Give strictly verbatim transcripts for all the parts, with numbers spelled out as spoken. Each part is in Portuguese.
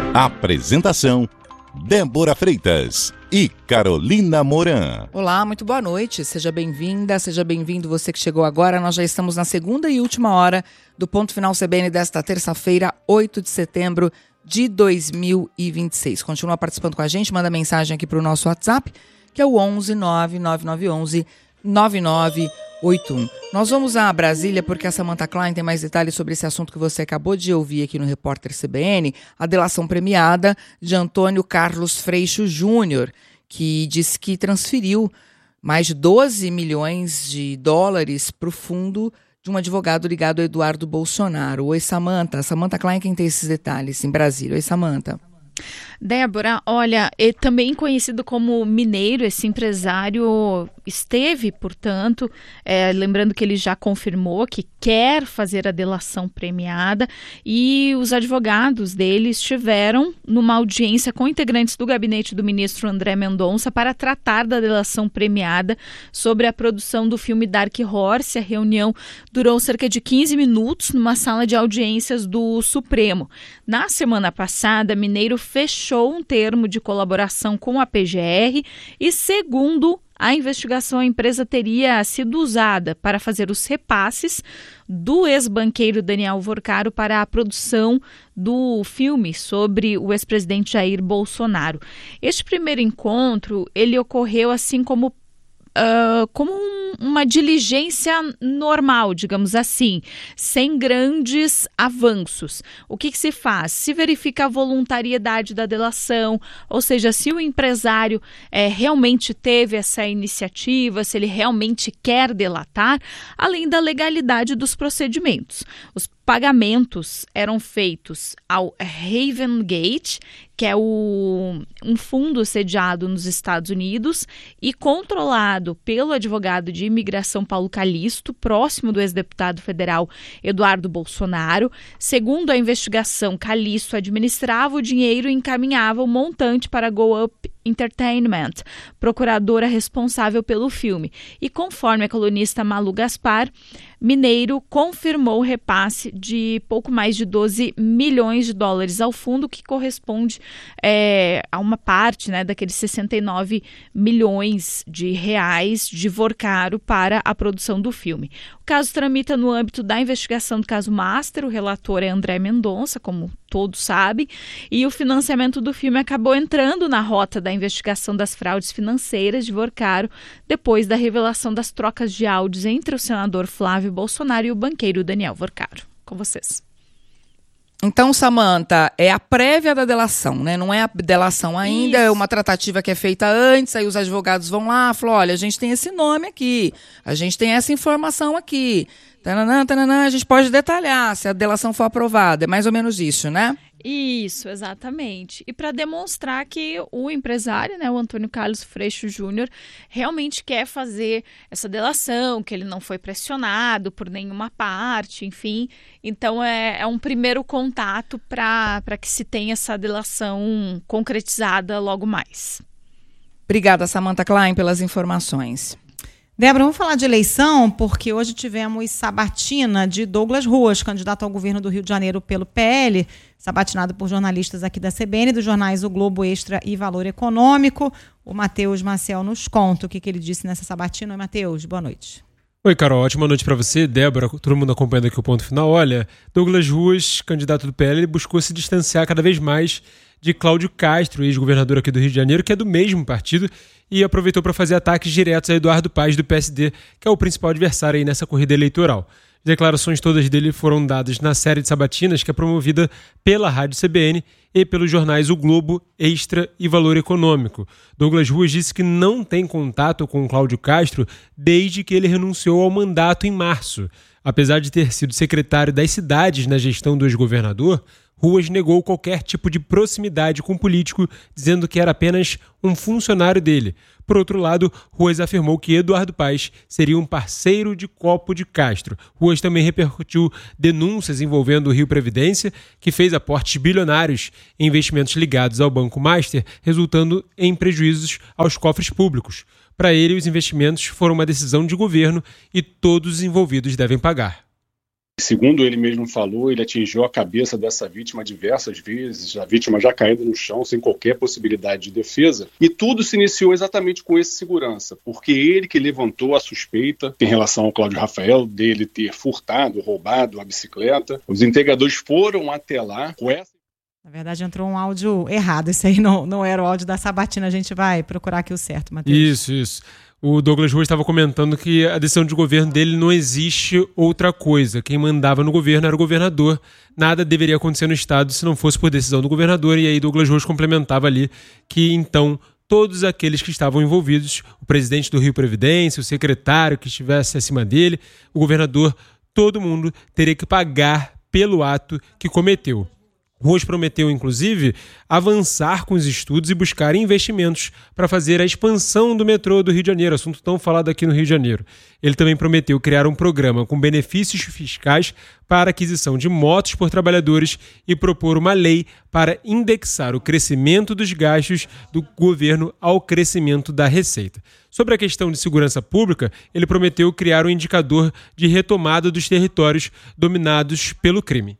Apresentação: Débora Freitas e Carolina Moran. Olá, muito boa noite. Seja bem-vinda, seja bem-vindo você que chegou agora. Nós já estamos na segunda e última hora do Ponto Final C B N desta terça-feira, oito de setembro de dois mil e vinte e seis. Continua participando com a gente, manda mensagem aqui para o nosso WhatsApp, que é o onze nove nove nove um um nove nove oito um. Nós vamos a Brasília porque a Samantha Klein tem mais detalhes sobre esse assunto que você acabou de ouvir aqui no Repórter C B N, a delação premiada de Antônio Carlos Freixo Júnior, que diz que transferiu mais de doze milhões de dólares para o fundo de um advogado ligado a Eduardo Bolsonaro. Oi, Samantha. Samantha Klein, quem tem esses detalhes em Brasília? Oi, Samantha. Débora, olha, é também conhecido como Mineiro, esse empresário esteve, portanto, é, lembrando que ele já confirmou que quer fazer a delação premiada, e os advogados dele estiveram numa audiência com integrantes do gabinete do ministro André Mendonça para tratar da delação premiada sobre a produção do filme Dark Horse. A reunião durou cerca de quinze minutos numa sala de audiências do Supremo. Na semana passada, Mineiro fechou um termo de colaboração com a P G R e, segundo a investigação, a empresa teria sido usada para fazer os repasses do ex-banqueiro Daniel Vorcaro para a produção do filme sobre o ex-presidente Jair Bolsonaro. Este primeiro encontro, ele ocorreu assim como Uh, como um, uma diligência normal, digamos assim, sem grandes avanços. O que, que se faz? Se verifica a voluntariedade da delação, ou seja, se o empresário é, realmente teve essa iniciativa, se ele realmente quer delatar, além da legalidade dos procedimentos. Os pagamentos eram feitos ao Haven Gate, que é o, um fundo sediado nos Estados Unidos e controlado pelo advogado de imigração Paulo Calixto, próximo do ex-deputado federal Eduardo Bolsonaro. Segundo a investigação, Calixto administrava o dinheiro e encaminhava o montante para a Go Up Entertainment, procuradora responsável pelo filme. E conforme a colunista Malu Gaspar, Mineiro confirmou o repasse de pouco mais de doze milhões de dólares ao fundo, que corresponde é, a uma parte, né, daqueles sessenta e nove milhões de reais de Vorcaro para a produção do filme. O caso tramita no âmbito da investigação do caso Master. O relator é André Mendonça, como todos sabem, e o financiamento do filme acabou entrando na rota da investigação das fraudes financeiras de Vorcaro depois da revelação das trocas de áudios entre o senador Flávio Bolsonaro e o banqueiro Daniel Vorcaro. Com vocês. Então, Samantha, é a prévia da delação, né? Não é a delação ainda, Isso. É uma tratativa que é feita antes, aí os advogados vão lá, falam, olha, a gente tem esse nome aqui, a gente tem essa informação aqui, tananã, tananã, a gente pode detalhar se a delação for aprovada, é mais ou menos isso, né? Isso, exatamente. E para demonstrar que o empresário, né, o Antônio Carlos Freixo Júnior, realmente quer fazer essa delação, que ele não foi pressionado por nenhuma parte, enfim. Então é, é um primeiro contato para para que se tenha essa delação concretizada logo mais. Obrigada, Samantha Klein, pelas informações. Débora, vamos falar de eleição, porque hoje tivemos sabatina de Douglas Ruas, candidato ao governo do Rio de Janeiro pelo P L, sabatinado por jornalistas aqui da C B N, dos jornais O Globo, Extra e Valor Econômico. O Matheus Maciel nos conta o que, que ele disse nessa sabatina. Oi, Matheus, boa noite. Oi, Carol, ótima noite para você, Débora, todo mundo acompanhando aqui o Ponto Final. Olha, Douglas Ruas, candidato do P L, buscou se distanciar cada vez mais de Cláudio Castro, ex-governador aqui do Rio de Janeiro, que é do mesmo partido, e aproveitou para fazer ataques diretos a Eduardo Paes, do P S D, que é o principal adversário aí nessa corrida eleitoral. As declarações todas dele foram dadas na série de sabatinas, que é promovida pela Rádio C B N e pelos jornais O Globo, Extra e Valor Econômico. Douglas Ruas disse que não tem contato com Cláudio Castro desde que ele renunciou ao mandato em março. Apesar de ter sido secretário das cidades na gestão do ex-governador, Ruas negou qualquer tipo de proximidade com o político, dizendo que era apenas um funcionário dele. Por outro lado, Ruas afirmou que Eduardo Paes seria um parceiro de copo de Castro. Ruas também repercutiu denúncias envolvendo o Rio Previdência, que fez aportes bilionários em investimentos ligados ao Banco Master, resultando em prejuízos aos cofres públicos. Para ele, os investimentos foram uma decisão de governo e todos os envolvidos devem pagar. Segundo ele mesmo falou, ele atingiu a cabeça dessa vítima diversas vezes, a vítima já caída no chão, sem qualquer possibilidade de defesa. E tudo se iniciou exatamente com esse segurança, porque ele que levantou a suspeita em relação ao Cláudio Rafael, dele ter furtado, roubado a bicicleta. Os integradores foram até lá com essa... Na verdade, entrou um áudio errado. Esse aí não, não era o áudio da Sabatina. A gente vai procurar aqui o certo, Matheus. Isso, isso. O Douglas Ruas estava comentando que a decisão de governo dele não existe outra coisa. Quem mandava no governo era o governador. Nada deveria acontecer no Estado se não fosse por decisão do governador. E aí Douglas Ruas complementava ali que, então, todos aqueles que estavam envolvidos, o presidente do Rio Previdência, o secretário que estivesse acima dele, o governador, todo mundo teria que pagar pelo ato que cometeu. Ruas prometeu, inclusive, avançar com os estudos e buscar investimentos para fazer a expansão do metrô do Rio de Janeiro, assunto tão falado aqui no Rio de Janeiro. Ele também prometeu criar um programa com benefícios fiscais para a aquisição de motos por trabalhadores e propor uma lei para indexar o crescimento dos gastos do governo ao crescimento da receita. Sobre a questão de segurança pública, ele prometeu criar um indicador de retomada dos territórios dominados pelo crime.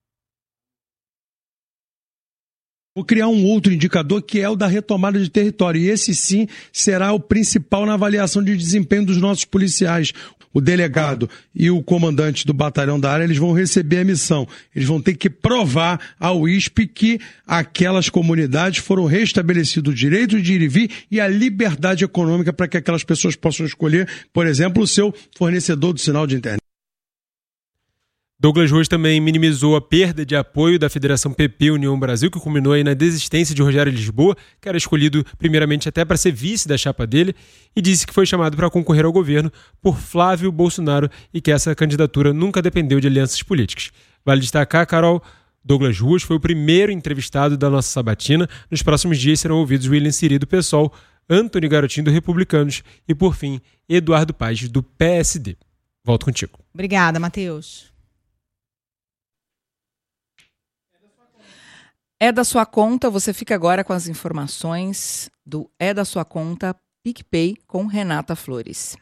Vou criar um outro indicador que é o da retomada de território. E esse sim será o principal na avaliação de desempenho dos nossos policiais. O delegado e o comandante do batalhão da área, eles vão receber a missão. Eles vão ter que provar ao I S P que aquelas comunidades foram restabelecidos o direito de ir e vir e a liberdade econômica para que aquelas pessoas possam escolher, por exemplo, o seu fornecedor do sinal de internet. Douglas Ruas também minimizou a perda de apoio da Federação P P União Brasil, que culminou aí na desistência de Rogério Lisboa, que era escolhido primeiramente até para ser vice da chapa dele, e disse que foi chamado para concorrer ao governo por Flávio Bolsonaro e que essa candidatura nunca dependeu de alianças políticas. Vale destacar, Carol, Douglas Ruas foi o primeiro entrevistado da nossa sabatina. Nos próximos dias serão ouvidos William Siri do PSOL, Antony Garotinho do Republicanos e, por fim, Eduardo Paes do P S D. Volto contigo. Obrigada, Matheus. É da sua conta, você fica agora com as informações do É da Sua Conta PicPay com Renata Flores.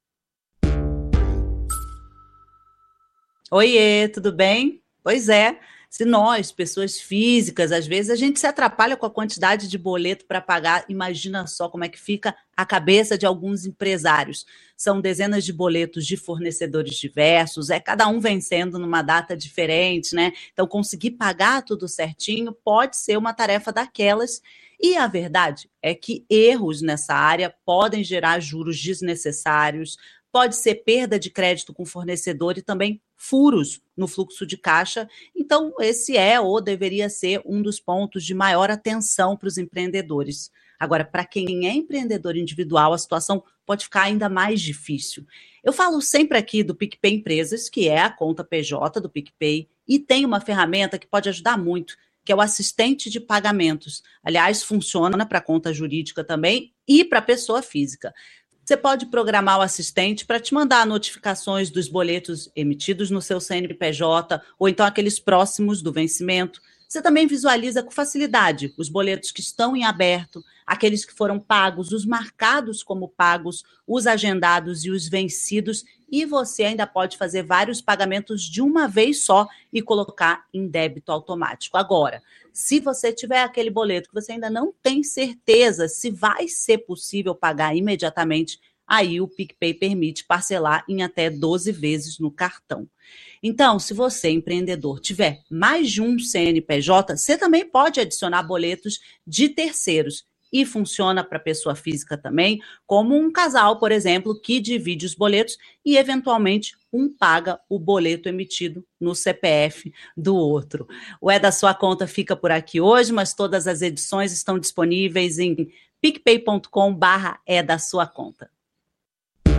Oiê, tudo bem? Pois é, se nós, pessoas físicas, às vezes a gente se atrapalha com a quantidade de boleto para pagar, imagina só como é que fica a cabeça de alguns empresários. São dezenas de boletos de fornecedores diversos, é cada um vencendo numa data diferente, né? Então, conseguir pagar tudo certinho pode ser uma tarefa daquelas. E a verdade é que erros nessa área podem gerar juros desnecessários, pode ser perda de crédito com o fornecedor e também furos no fluxo de caixa. Então, esse é ou deveria ser um dos pontos de maior atenção para os empreendedores. Agora, para quem é empreendedor individual, a situação pode ficar ainda mais difícil. Eu falo sempre aqui do PicPay Empresas, que é a conta P J do PicPay, e tem uma ferramenta que pode ajudar muito, que é o assistente de pagamentos. Aliás, funciona para conta jurídica também e para pessoa física. Você pode programar o assistente para te mandar notificações dos boletos emitidos no seu C N P J ou então aqueles próximos do vencimento. Você também visualiza com facilidade os boletos que estão em aberto, aqueles que foram pagos, os marcados como pagos, os agendados e os vencidos, e você ainda pode fazer vários pagamentos de uma vez só e colocar em débito automático. Agora, se você tiver aquele boleto que você ainda não tem certeza se vai ser possível pagar imediatamente, aí o PicPay permite parcelar em até doze vezes no cartão. Então, se você, empreendedor, tiver mais de um C N P J, você também pode adicionar boletos de terceiros. E funciona para pessoa física também, como um casal, por exemplo, que divide os boletos e, eventualmente, um paga o boleto emitido no C P F do outro. O É da Sua Conta fica por aqui hoje, mas todas as edições estão disponíveis em picpay ponto com barra é da sua conta.